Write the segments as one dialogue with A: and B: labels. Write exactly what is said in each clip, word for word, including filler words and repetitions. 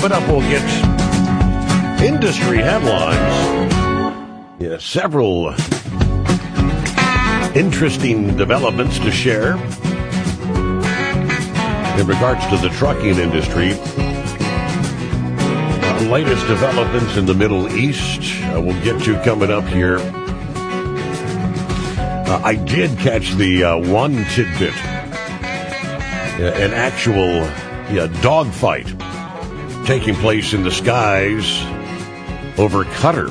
A: Coming up, we'll get industry headlines. Yeah, several interesting developments to share in regards to the trucking industry. Uh, latest developments in the Middle East uh, we'll get to coming up here. Uh, I did catch the uh, one tidbit, uh, an actual yeah, dogfight taking place in the skies over Qatar.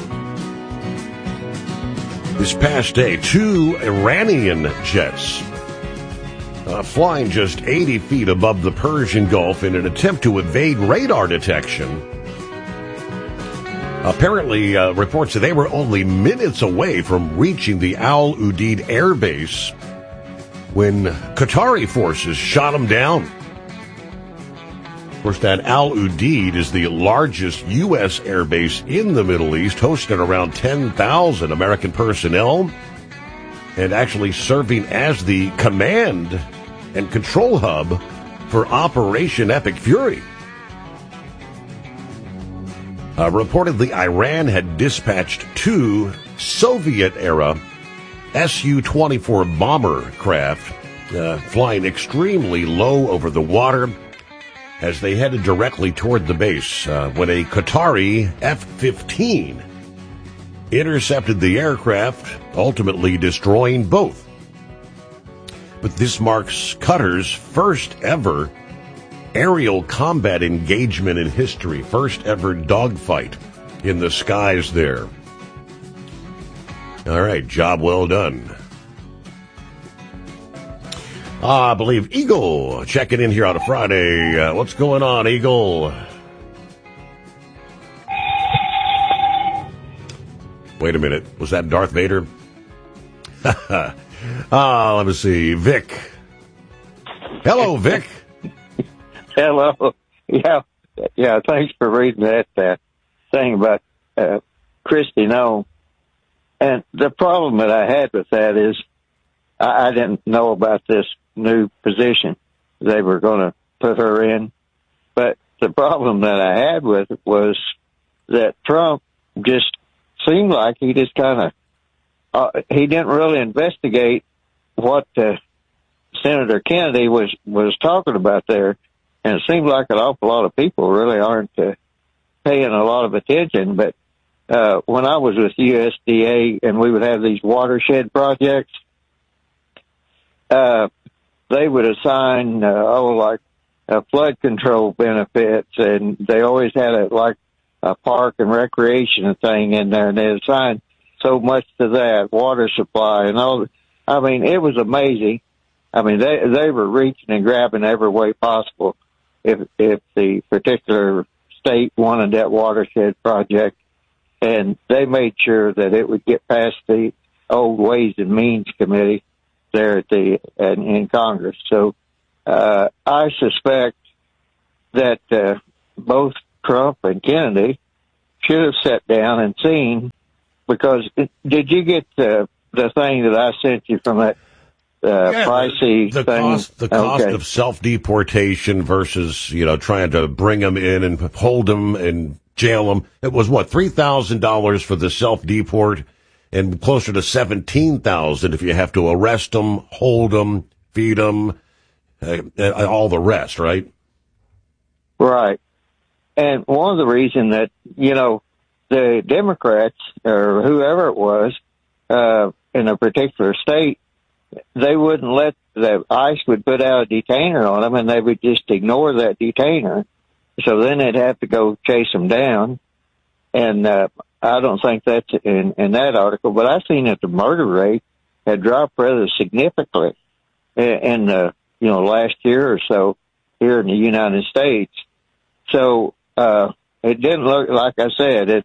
A: This past day, two Iranian jets uh, flying just eighty feet above the Persian Gulf in an attempt to evade radar detection. Apparently, uh, reports that they were only minutes away from reaching the Al Udeid air base when Qatari forces shot them down. Of course, that Al Udeid is the largest U S air base in the Middle East, hosting around ten thousand American personnel and actually serving as the command and control hub for Operation Epic Fury. Uh, reportedly, Iran had dispatched two Soviet-era S U twenty-four bomber craft uh, flying extremely low over the water as they headed directly toward the base uh, when a Qatari F fifteen intercepted the aircraft, ultimately destroying both. But this marks Qatar's first ever aerial combat engagement in history, first ever dogfight in the skies there. All right, job well done. Ah, I believe Eagle checking in here on a Friday. Uh, what's going on, Eagle? Wait a minute. Was that Darth Vader? Ah, let me see. Vic. Hello, Vic.
B: Hello. Yeah, yeah. Thanks for reading that uh, thing about uh, Kristi Noem. And the problem that I had with that is I, I didn't know about this new position they were going to put her in. But the problem that I had with it was that Trump just seemed like he just kind of uh, he didn't really investigate what uh, Senator Kennedy was was talking about there. And it seems like an awful lot of people really aren't uh, paying a lot of attention. But uh, when I was with U S D A and we would have these watershed projects, uh, they would assign, uh, oh, like uh, flood control benefits, and they always had a, like a park and recreation thing in there, and they assigned so much to that, water supply and all. I mean, it was amazing. I mean, they they were reaching and grabbing every way possible. If if the particular state wanted that watershed project, and they made sure that it would get past the old Ways and Means Committee there at the in, in Congress. So uh, I suspect that uh, both Trump and Kennedy should have sat down and seen, because did you get the the thing that I sent you from that? Uh,
A: yeah,
B: pricey
A: the, the
B: thing.
A: cost, the cost
B: okay.
A: of self-deportation versus, you know, trying to bring them in and hold them and jail them. It was what, three thousand dollars for the self-deport and closer to seventeen thousand dollars if you have to arrest them, hold them, feed them, uh, uh, all the rest, right?
B: Right. And one of the reasons that, you know, the Democrats or whoever it was, uh, in a particular state, they wouldn't let the ICE would put out a detainer on them, and they would just ignore that detainer. So then they'd have to go chase them down. And uh, I don't think that's in, in that article, but I've seen that the murder rate had dropped rather significantly in, in the you know last year or so here in the United States. So uh, it didn't look like I said it's.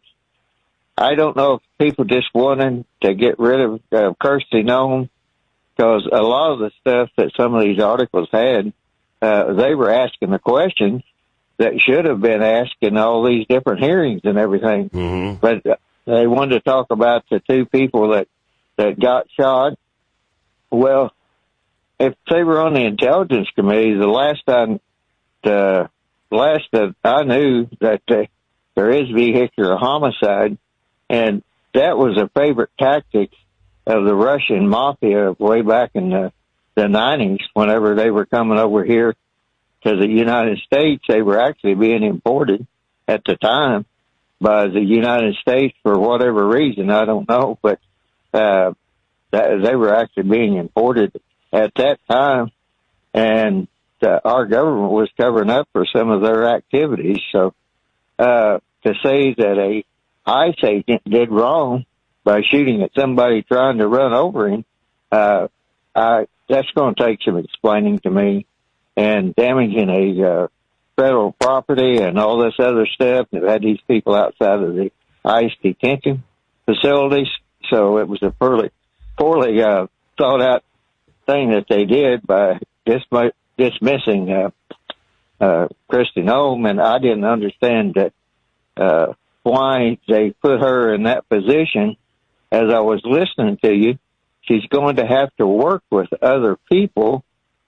B: I don't know if people just wanted to get rid of uh, Kristi Noem, because a lot of the stuff that some of these articles had, uh, they were asking the questions that should have been asked in all these different hearings and everything.
A: Mm-hmm.
B: But uh, they wanted to talk about the two people that, that got shot. Well, if they were on the Intelligence Committee, the last time the last that I knew that uh, there is vehicular homicide, and that was a favorite tactic of the Russian mafia way back in the, the nineties. Whenever they were coming over here to the United States, they were actually being imported at the time by the United States for whatever reason, I don't know, but uh, that, they were actually being imported at that time, and uh, our government was covering up for some of their activities. So uh, to say that a ICE agent did wrong by shooting at somebody trying to run over him, uh, I, that's going to take some explaining to me, and damaging a uh, federal property and all this other stuff. They've had these people outside of the ICE detention facilities, so it was a poorly, poorly uh, thought out thing that they did by dis- dismissing uh, uh, Kristi Noem, and I didn't understand that uh, why they put her in that position. As I was listening to you, she's going to have to work with other people,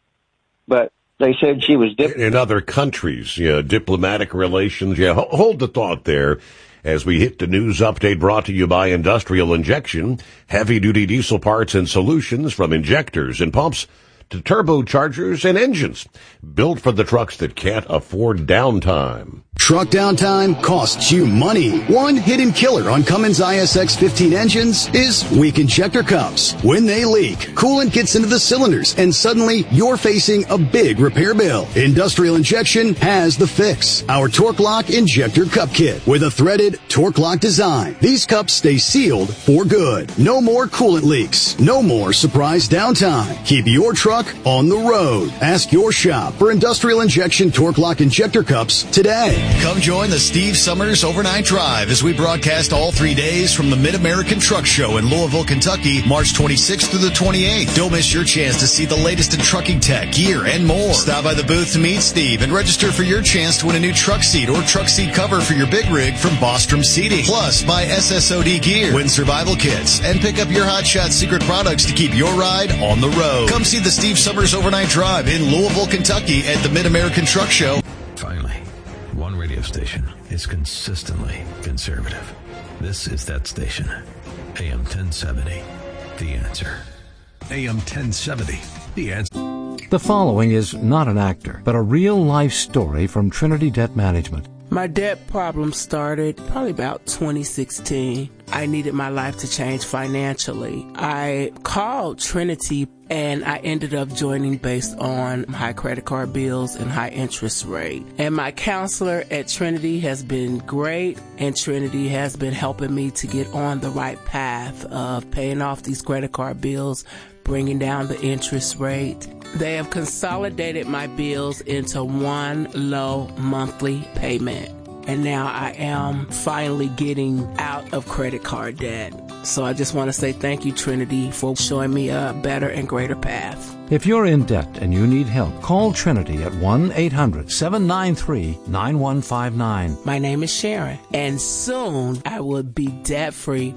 B: but they said she was dip-
A: in other countries, yeah, diplomatic relations. Yeah, hold the thought there as we hit the news update brought to you by Industrial Injection, heavy-duty diesel parts and solutions from injectors and pumps to turbochargers and engines, built for the trucks that can't afford downtime.
C: Truck downtime costs you money. One hidden killer on Cummins I S X fifteen engines is weak injector cups. When they leak, coolant gets into the cylinders, and suddenly you're facing a big repair bill. Industrial Injection has the fix. Our Torque Lock Injector Cup Kit with a threaded Torque Lock design. These cups stay sealed for good. No more coolant leaks. No more surprise downtime. Keep your truck on the road. Ask your shop for Industrial Injection Torque Lock Injector Cups today.
D: Come join the Steve Summers Overnight Drive as we broadcast all three days from the Mid-American Truck Show in Louisville, Kentucky, March twenty-sixth through the twenty-eighth. Don't miss your chance to see the latest in trucking tech, gear, and more. Stop by the booth to meet Steve and register for your chance to win a new truck seat or truck seat cover for your big rig from Bostrom Seating. Plus, buy S S O D gear, win survival kits, and pick up your Hot Shot secret products to keep your ride on the road. Come see the Steve Summers Overnight Drive in Louisville, Kentucky at the Mid-American Truck Show.
E: Finally, one radio station is consistently conservative. This is that station. A M ten seventy, The Answer. A M ten seventy, The Answer.
F: The following is not an actor, but a real-life story from Trinity Debt Management.
G: My debt problem started probably about twenty sixteen. I needed my life to change financially. I called Trinity and I ended up joining based on high credit card bills and high interest rate. And my counselor at Trinity has been great, and Trinity has been helping me to get on the right path of paying off these credit card bills, bringing down the interest rate. They have consolidated my bills into one low monthly payment. And now I am finally getting out of credit card debt. So I just want to say thank you, Trinity, for showing me a better and greater path.
F: If you're in debt and you need help, call Trinity at one eight hundred seven nine three nine one five nine.
G: My name is Sharon, and soon I will be debt-free